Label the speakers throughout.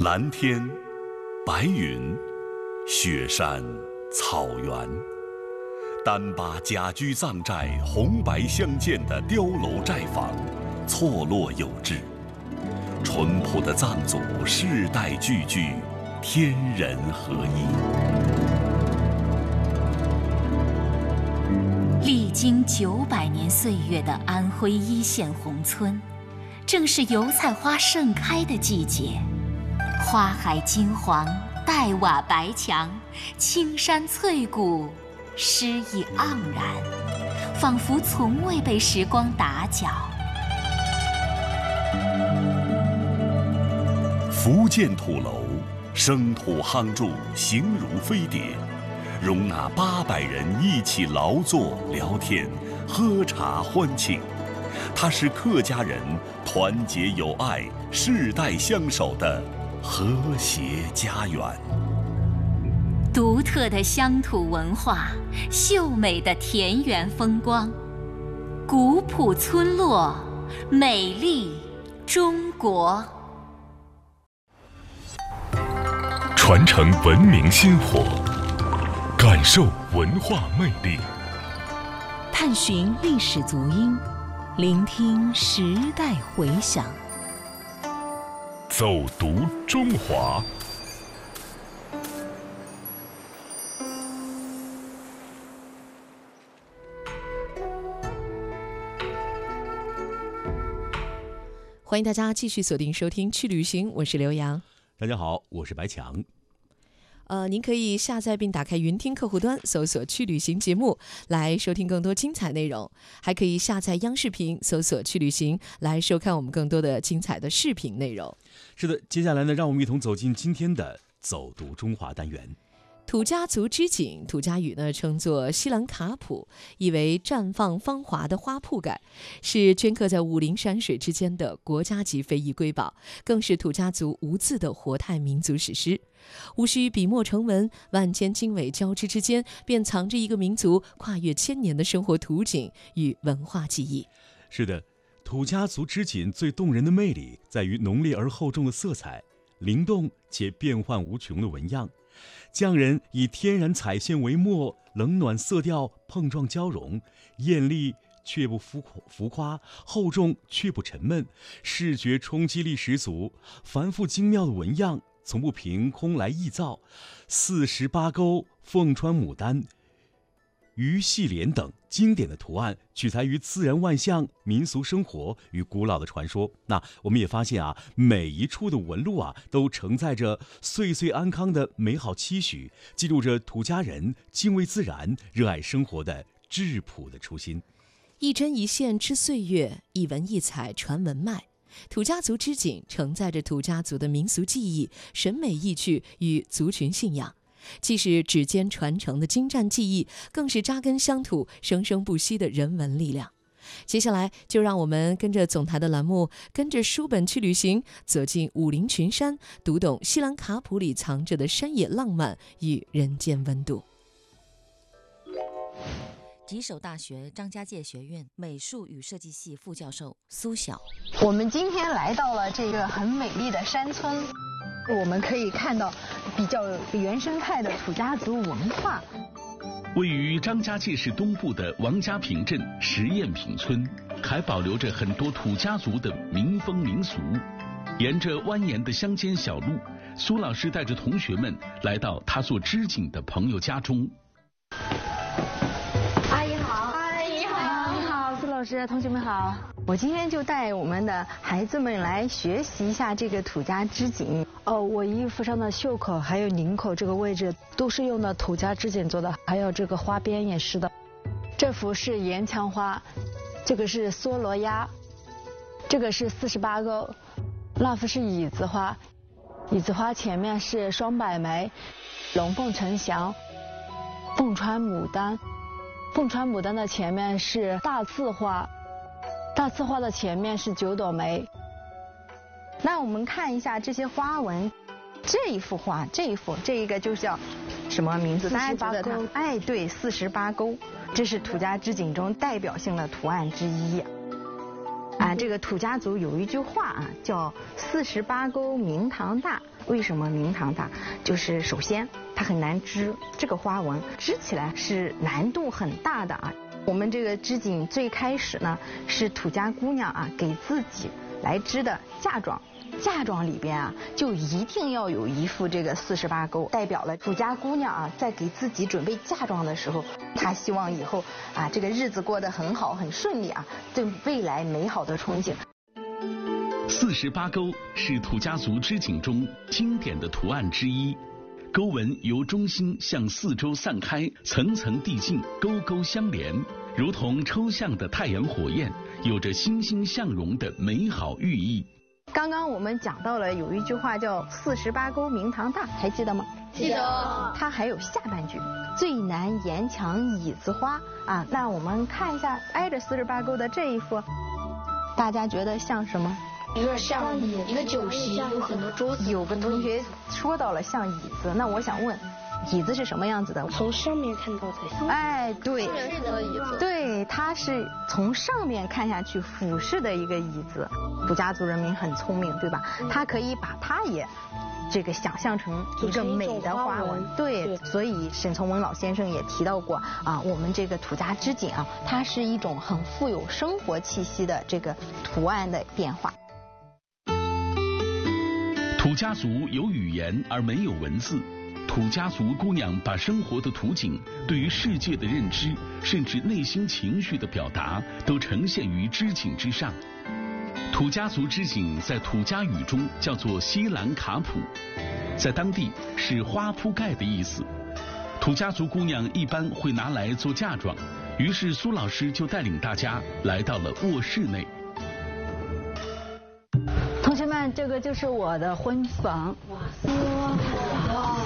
Speaker 1: 蓝天、白云、雪山、草原，单把甲居藏寨红白相间的碉楼寨房，错落有致。淳朴的藏族世代聚居，天人合一。
Speaker 2: 历经900年岁月的安徽一线宏村，正是油菜花盛开的季节。花海金黄，黛瓦白墙，青山翠谷，诗意盎然，仿佛从未被时光打搅。
Speaker 1: 福建土楼，生土夯筑，形如飞碟，容纳800人一起劳作、聊天、喝茶欢庆。它是客家人团结友爱、世代相守的和谐家园。
Speaker 2: 独特的乡土文化，秀美的田园风光，古朴村落，美丽中国。
Speaker 3: 传承文明薪火，感受文化魅力，
Speaker 4: 探寻历史足音，聆听时代回响，
Speaker 3: 走读中华。
Speaker 4: 欢迎大家继续锁定收听去旅行，我是刘洋。
Speaker 5: 大家好，我是白强。
Speaker 4: 您可以下载并打开云听客户端，搜索去旅行节目来收听更多精彩内容，还可以下载央视频，搜索去旅行来收看我们更多的精彩的视频内容。
Speaker 5: 是的，接下来呢，让我们一同走进今天的走读中华单元。
Speaker 4: 土家族织锦，土家语呢称作西兰卡普，意为绽放芳华的花铺盖，是镌刻在武陵山水之间的国家级非遗瑰宝，更是土家族无字的活态民族史诗。无需笔墨成文，万千经纬交织之间，便藏着一个民族跨越1000年的生活图景与文化记忆。
Speaker 5: 是的，土家族织锦最动人的魅力在于浓烈而厚重的色彩，灵动且变幻无穷的纹样。匠人以天然彩线为墨，冷暖色调碰撞交融，艳丽却不浮夸，厚重却不沉闷，视觉冲击力十足。繁复精妙的纹样从不凭空来臆造，48钩、凤穿牡丹、鱼戏莲等经典的图案取材于自然万象、民俗生活与古老的传说。那我们也发现每一处的纹路都承载着岁岁安康的美好期许，记录着土家人敬畏自然、热爱生活的质朴的初心。
Speaker 4: 一针一线织岁月，一纹一彩传文脉。土家族织锦承载着土家族的民俗技艺、审美意趣与族群信仰，既是指尖传承的精湛技艺，更是扎根乡土、生生不息的人文力量。接下来就让我们跟着总台的栏目，跟着书本去旅行，走进武陵群山，读懂西兰卡普里藏着的山野浪漫与人间温度。
Speaker 6: 吉首大学张家界学院美术与设计系副教授苏晓。
Speaker 7: 我们今天来到了这个很美丽的山村，我们可以看到比较原生态的土家族文化。
Speaker 8: 位于张家界市东部的王家坪镇石堰坪村，还保留着很多土家族的民风民俗。沿着蜿蜒的乡间小路，苏老师带着同学们来到他做织锦的朋友家中。
Speaker 7: 阿姨好，阿姨好，你好，苏老师，同学们好。我今天就带我们的孩子们来学习一下这个土家织锦。
Speaker 9: 我衣服上的袖口还有领口这个位置都是用的土家织锦做的，还有这个花边也是的。这幅是岩墙花，这个是梭罗鸦，这个是48钩，那幅是椅子花，椅子花前面是双柏梅、龙凤呈祥、凤穿牡丹，凤穿牡丹的前面是大刺花，大刺花的前面是9朵梅。
Speaker 7: 那我们看一下这些花纹，这一幅画，这一个就叫什么名字？大家觉得它？对，48钩，这是土家织锦中代表性的图案之一。这个土家族有一句话叫48钩明堂大， 为什么名堂大？就是首先它很难织，这个花纹织起来是难度很大的啊。我们这个织锦最开始呢是土家姑娘啊给自己来织的嫁妆。嫁妆里边啊，就一定要有一副这个48钩，代表了土家姑娘啊，在给自己准备嫁妆的时候，她希望以后啊，这个日子过得很好、很顺利啊，对未来美好的憧憬。
Speaker 8: 48钩是土家族织锦中经典的图案之一，钩纹由中心向四周散开，层层递进，钩钩相连，如同抽象的太阳火焰，有着欣欣向荣的美好寓意。
Speaker 7: 刚刚我们讲到了有一句话叫48钩名堂大，还记得吗？
Speaker 10: 记得。
Speaker 7: 它还有下半句，最难沿墙椅子花啊。那我们看一下挨着48钩的这一幅，大家觉得像什么？
Speaker 10: 有点像一个酒席，有很多桌子。
Speaker 7: 有个同学说到了像椅子，那我想问，椅子是什么样子的？
Speaker 10: 从上面看到才像。
Speaker 7: 哎，对，
Speaker 10: 是的椅子。
Speaker 7: 对，它是从上面看下去俯视的一个椅子。土家族人民很聪明，对吧？他可以把它也这个想象成一个美的花纹。对，所以沈从文老先生也提到过啊，我们这个土家织锦啊，它是一种很富有生活气息的这个图案的变化。
Speaker 8: 土家族有语言而没有文字，土家族姑娘把生活的图景、对于世界的认知，甚至内心情绪的表达，都呈现于织锦之上。土家族织锦在土家语中叫做西兰卡普，在当地是花铺盖的意思。土家族姑娘一般会拿来做嫁妆，于是苏老师就带领大家来到了卧室内。
Speaker 9: 同学们，这个就是我的婚房。哇！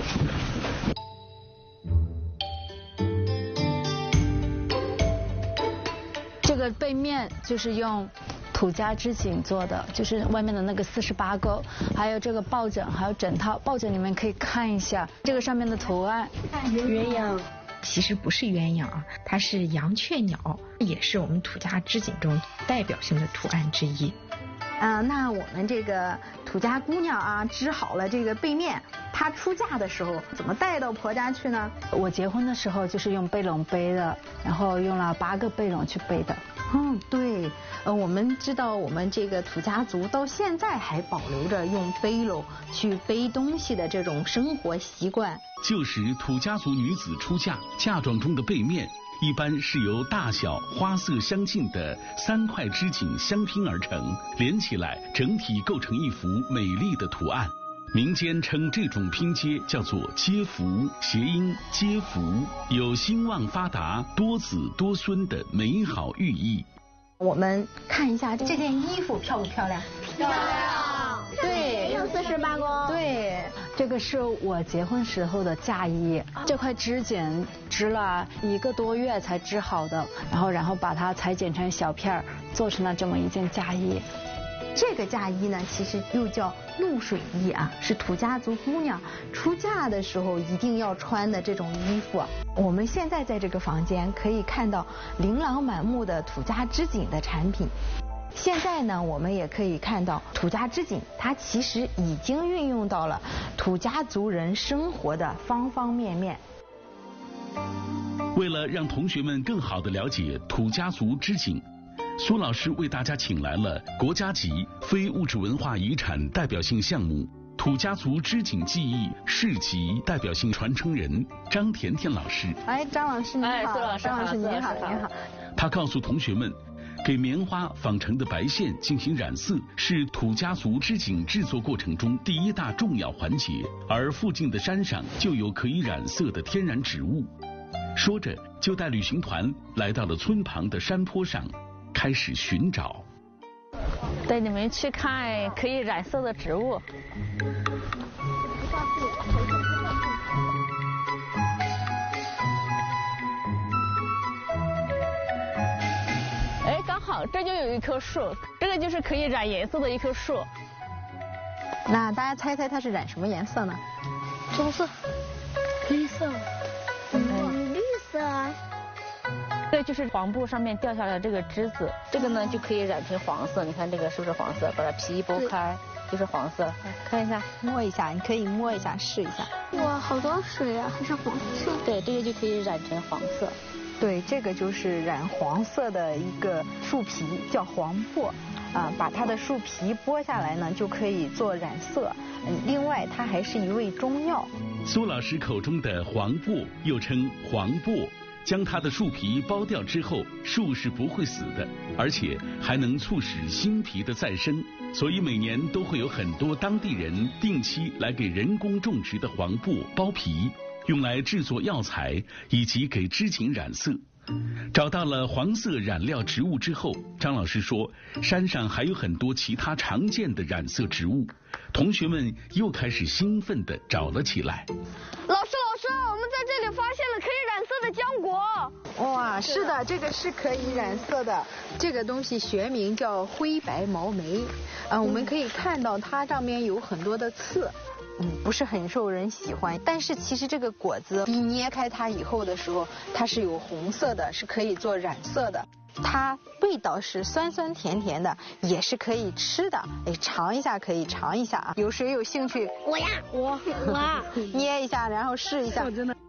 Speaker 9: 这个背面就是用土家织锦做的，就是外面的那个48钩，还有这个抱枕，还有枕套。抱枕你们可以看一下这个上面的图案，
Speaker 10: 鸳鸯。
Speaker 11: 其实不是鸳鸯啊，它是阳雀鸟，也是我们土家织锦中代表性的图案之一。
Speaker 7: 那我们这个土家姑娘啊，织好了这个背面，她出嫁的时候怎么带到婆家去呢？
Speaker 9: 我结婚的时候就是用背篓背的，然后用了8个背篓去背的。
Speaker 7: 对，我们知道我们这个土家族到现在还保留着用背篓去背东西的这种生活习惯。
Speaker 8: 旧时土家族女子出嫁，嫁妆中的背面一般是由大小花色相近的3块织锦相拼而成，连起来整体构成一幅美丽的图案。民间称这种拼接叫做接福，谐音接福，有兴旺发达、多子多孙的美好寓意。
Speaker 7: 我们看一下这件衣服漂不漂亮？
Speaker 10: 漂亮。
Speaker 7: 对，
Speaker 10: 用48钩。
Speaker 7: 对，
Speaker 9: 这个是我结婚时候的嫁衣，这块织锦织了1个多月才织好的，然后把它裁剪成小片儿，做成了这么一件嫁衣。
Speaker 7: 这个嫁衣呢，其实又叫露水衣啊，是土家族姑娘出嫁的时候一定要穿的这种衣服啊。我们现在在这个房间可以看到琳琅满目的土家织锦的产品。现在呢，我们也可以看到土家织锦，它其实已经运用到了土家族人生活的方方面面。
Speaker 8: 为了让同学们更好地了解土家族织锦，苏老师为大家请来了国家级非物质文化遗产代表性项目土家族织锦技艺市级代表性传承人张甜甜老师。
Speaker 7: 张老师你好。
Speaker 10: 苏老师，
Speaker 7: 张老师你好，你好。
Speaker 8: 他告诉同学们，给棉花纺成的白线进行染色是土家族织锦制作过程中第1大重要环节，而附近的山上就有可以染色的天然植物。说着，就带旅行团来到了村旁的山坡上，开始寻找。
Speaker 12: 带你们去看可以染色的植物。哎，刚好这就有一棵树，这个就是可以染颜色的一棵树。
Speaker 7: 那大家猜猜它是染什么颜色呢？
Speaker 10: 棕色、黑色、绿色啊。
Speaker 12: 这就是黄布上面掉下来的这个枝子，这个呢就可以染成黄色。你看这个是不是黄色？把它皮一剥开， 就是黄色，看一下，
Speaker 7: 摸一下，你可以摸一下试一下。
Speaker 10: 哇，好多水啊，还是黄色。
Speaker 12: 对，这个就可以染成黄色。
Speaker 7: 对，这个就是染黄色的一个树皮，叫黄柏。把它的树皮剥下来呢，就可以做染色。另外，它还是一味中药。
Speaker 8: 苏老师口中的黄柏又称黄柏，将它的树皮剥掉之后，树是不会死的，而且还能促使新皮的再生。所以每年都会有很多当地人定期来给人工种植的黄柏剥皮，用来制作药材以及给织锦染色。找到了黄色染料植物之后，张老师说，山上还有很多其他常见的染色植物，同学们又开始兴奋地找了起来。
Speaker 10: 老师，我们在这里发现了可以染色的浆果。
Speaker 9: 哇，是的，这个是可以染色的。这个东西学名叫灰白毛莓。我们可以看到它上面有很多的刺。
Speaker 7: 不是很受人喜欢，但是其实这个果子一捏开它以后的时候，它是有红色的，是可以做染色的。它味道是酸酸甜甜的，也是可以吃的。尝一下可以尝一下啊！有谁有兴趣？
Speaker 10: 我呀，我
Speaker 7: 捏一下，然后试一下。
Speaker 10: 真的。